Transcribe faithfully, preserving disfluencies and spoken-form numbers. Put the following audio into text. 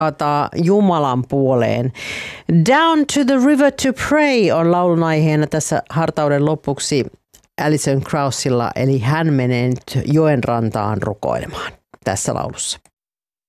kaataa Jumalan puoleen. Down to the river to pray on laulun aiheena tässä hartauden lopuksi Alison Kraussilla, eli hän menee nyt joen rantaan rukoilemaan tässä laulussa.